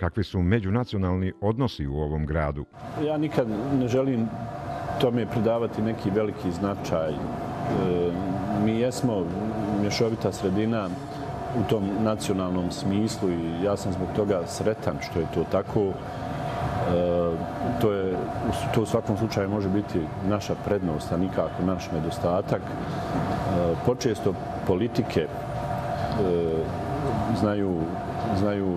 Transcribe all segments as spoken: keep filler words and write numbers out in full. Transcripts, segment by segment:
kakvi su međunacionalni odnosi u ovom gradu. Ja nikad ne želim tome pridavati neki veliki značaj. Mi jesmo mješovita sredina u tom nacionalnom smislu i ja sam zbog toga sretan što je to tako. To, je, to u svakom slučaju može biti naša prednost, a nikako naš nedostatak. Počesto politike znaju, znaju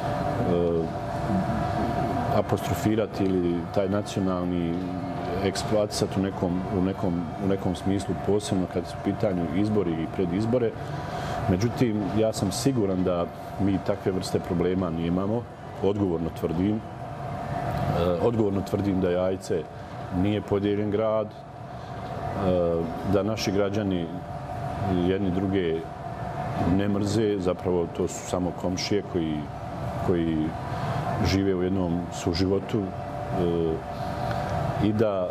apostrofirati ili taj nacionalni eksploatisati u nekom, u, nekom, u nekom smislu, posebno kad su u pitanju izbori i predizbore. Međutim, ja sam siguran da mi takve vrste problema nemamo. Odgovorno tvrdim. Odgovorno tvrdim da Jajce nije podijeljen grad, da naši građani jedni druge ne mrze, zapravo to su samo komšije koji, koji žive u jednom suživotu i da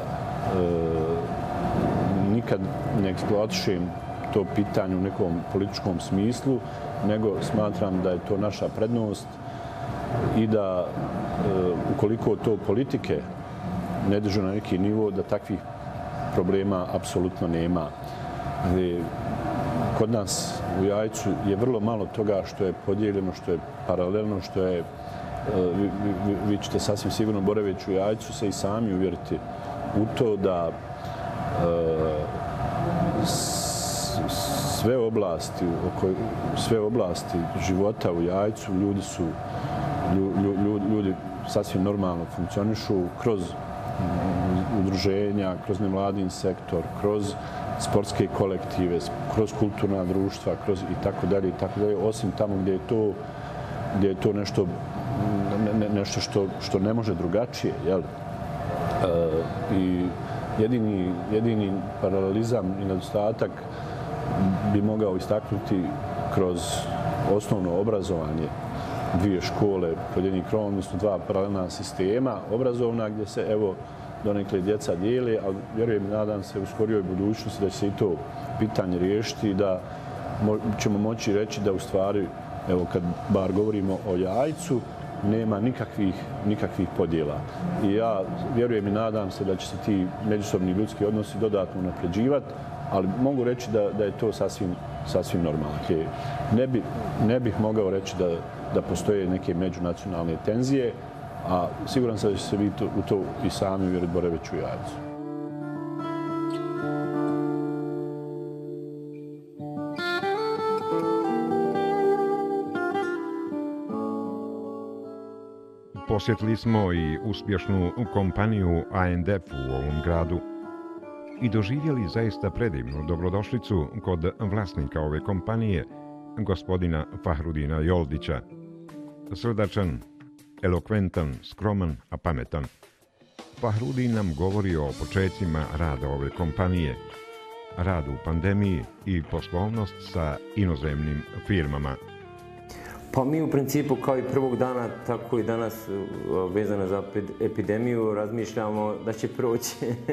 nikad ne eksploatišem to pitanje u nekom političkom smislu, nego smatram da je to naša prednost i da ukoliko to politike ne drže na neki nivo, da takvih problema apsolutno nema. Kod nas u Jajcu je vrlo malo toga što je podijeljeno, što je paralelno, što je, vi, vi, vi ćete sasvim sigurno boraveći u Jajcu se i sami uvjeriti u to da sve oblasti, sve oblasti života u Jajcu ljudi su Ljudi, ljudi sasvim normalno funkcionišu kroz udruženja, kroz nevladin sektor, kroz sportske kolektive, kroz kulturna društva, kroz i tako dalje i tako dalje, osim tamo gdje je to, gdje je to nešto, ne, nešto što, što ne može drugačije, jel? E, I jedini, jedini paralelizam i nedostatak bi mogao istaknuti kroz osnovno obrazovanje dvije škole pod jednim krovom, odnosno dva paralelna sistema obrazovna gdje se evo donekle djeca dijeli, ali vjerujem i nadam se u skorijoj budućnosti da će se i to pitanje riješiti i da ćemo moći reći da u stvari, evo kad bar govorimo o Jajcu, nema nikakvih, nikakvih podjela. I ja vjerujem i nadam se da će se ti međusobni ljudski odnosi dodatno napređivati, ali mogu reći da, da je to sasvim, sasvim normalno. Ne, bi, ne bih mogao reći da, da postoje neke međunacionalne tenzije, a siguran sam da će se vi to, u to i sami uvjeriti boraveći u Jajcu. Posjetili smo i uspješnu kompaniju A N D F u ovom gradu i doživjeli zaista predivnu dobrodošlicu kod vlasnika ove kompanije, gospodina Fahrudina Joldića. Srdačan, elokventan, skroman, a pametan. Fahrudin nam govori o početcima rada ove kompanije, radu u pandemiji i poslovnost sa inozemnim firmama. Pa mi u principu kao i prvog dana, tako i danas vezano za epidemiju, razmišljamo da će proći.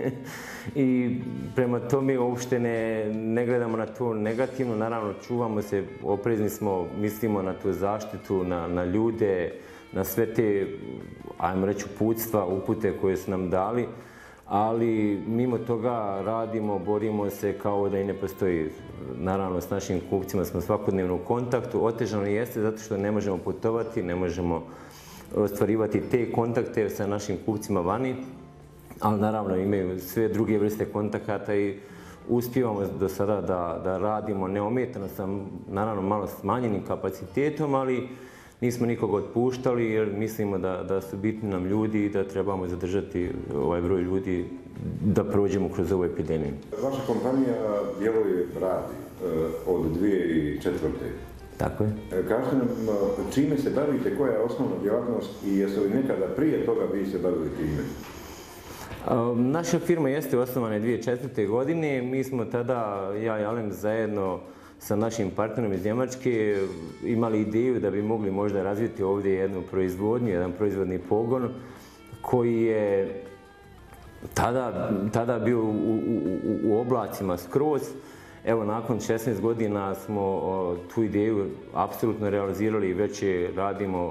I prema tome uopšte ne, ne gledamo na to negativno. Naravno, čuvamo se, oprezni smo, mislimo na tu zaštitu, na, na ljude, na sve te, ajmo reći, uputstva, upute koje su nam dali. Ali mimo toga radimo, borimo se kao da i ne postoji. Naravno, s našim kupcima smo svakodnevno u kontaktu. Otežano jeste zato što ne možemo putovati, ne možemo ostvarivati te kontakte sa našim kupcima vani, ali naravno imaju sve druge vrste kontakata i uspijevamo do sada da, da radimo neometano sa naravno malo smanjenim kapacitetom, ali nismo nikoga otpuštali jer mislimo da, da su bitni nam ljudi i da trebamo zadržati ovaj broj ljudi da prođemo kroz ovu epidemiju. Vaša kompanija djeluje, radi od dvije tisuće četvrte. Tako je. Kažete nam čime se bavite, koja je osnovna djelatnost i jeste li nekada prije toga vi se bavili time? Naša firma jeste osnovana dvije tisuće četvrte. godine. Mi smo tada, ja i Alen, zajedno sa našim partnerom iz Njemačke imali ideju da bi mogli možda razviti ovdje jednu proizvodnju, jedan proizvodni pogon koji je tada, tada bio u, u, u oblacima skroz. Evo, nakon šesnaest godina smo o, tu ideju apsolutno realizirali i već je radimo